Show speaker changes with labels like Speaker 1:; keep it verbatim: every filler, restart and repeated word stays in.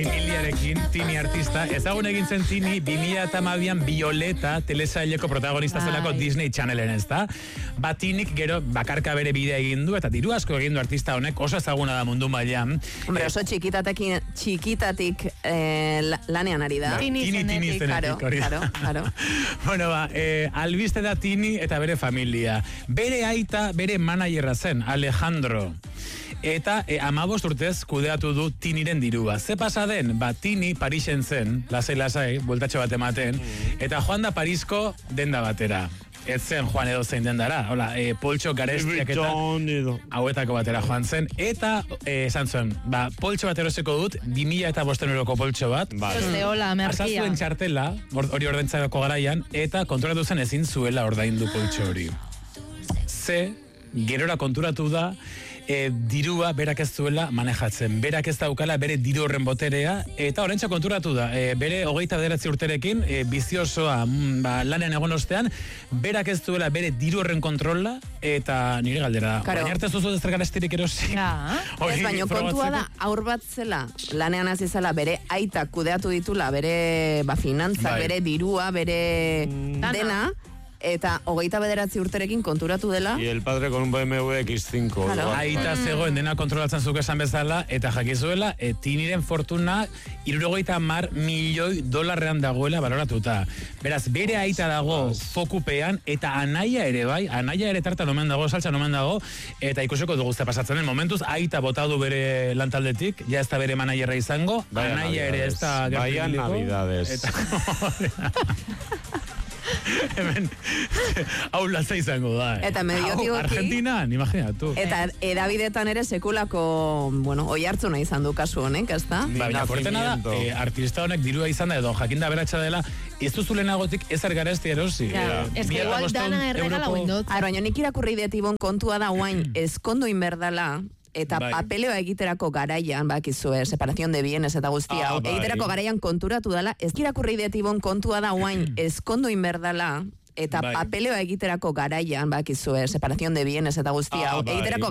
Speaker 1: Emiliarekin, Tini artista. Ezagun egin zen Tini, bi mila hamabian Violeta telesaileko protagonista zelako Disney Channelen, ez da? Ba, Tinik gero bakarka bere bidea egin du, eta diru asko egin du artista honek, oso ezaguna da mundu mailan.
Speaker 2: Hombre, oso txikitatekin, txikitatik eh, lanean ari da.
Speaker 1: Tini, Tini, Tini zenetik, hori da.
Speaker 2: Claro, claro.
Speaker 1: Bueno, ba, eh, albiste da Tini eta bere familia. Bere aita, bere managerra zen, Alejandro. Eta e, amabost urtez kudeatu du Tiniren dirua. Ze pasa den? Ba, Tini Parisen zen, lasai-lasai, bueltatxo bat ematen, eta joan da Parisko denda batera. Ez zen joan edo zein dendara. Hola, e, poltxo garestiak eta hauetako batera joan zen. Eta, e, esan zuen, ba, poltxo bat eroseko dut, bi mila eta bosten euroko poltxo bat.
Speaker 3: Osteola, merkia.
Speaker 1: Azazuen txartela, hori ordaintzako garaian, eta konturatu zen ezin zuela ordaindu poltxo hori. Ze, gerora konturatu da, E, dirua berak ez zuela manejatzen. Berak ez daukala bere diru horren boterea, eta orentxa konturatu da. E, bere hogeita bederatzi urterekin, e, biziosoa mm, ba, lanean egon ostean, berak ez zuela bere diru horren kontrola, eta nire galdera. Claro. Baina arte zuzu dezer garestirik erosi.
Speaker 2: Ja. Ez baino kontua da, aur bat zela, lanean hasi zela, bere aita kudeatu ditula, bere ba, finantza, bai. Bere dirua, bere Dana. Dena, eta hogeita bederatzi urterekin konturatu dela.
Speaker 4: Y el padre con un B M W X cinco.
Speaker 1: Claro. Aita zegoen dena kontrolatzen zuke esan bezala, eta jakizuela, e, Tiniren fortuna hirurogeita hamar milioi dolarrean dagoela baloratuta. Beraz, bere aita dago fokupean, eta anaia ere bai, anaia ere tartan omen dago, saltsan omen dago, eta ikusiko dugu ze pasatzen den momentuz, aita botadu bere lantaldetik, ja ez da bere manaierra izango,
Speaker 4: Vaya
Speaker 1: anaia ere ez da
Speaker 4: Vaya navidades.
Speaker 1: Eta... Hemen, hau latza izango da. Eh?
Speaker 2: Eta mediotigoki.
Speaker 1: Argentinan, imaginatu.
Speaker 2: Eta edabidetan ere sekulako, bueno, oi hartzuna izan du kasu honek, ez da?
Speaker 1: Baina, fuertena da, eh, artista honek dirua izan da, edo jakinda beratxa dela, ez duzu lehenagotik ez argaresti erosi.
Speaker 3: Ja, ez que igual dana erregala guindot.
Speaker 2: Ara, baina nik irakurri detibon kontua da guain, ezkondu inberdala, eta bai. Papeleoa egiterako garaian, bakizue, separazion de bienes eta guztia, ah, bai. Egiterako garaian konturatu dela, ez irakurri detibon kontua da guain, ezkondu inberdala, eta bai. Papeleoa egiterako garaian, bakizue, separazion de bienes eta guztia, ah, bai. Egiterako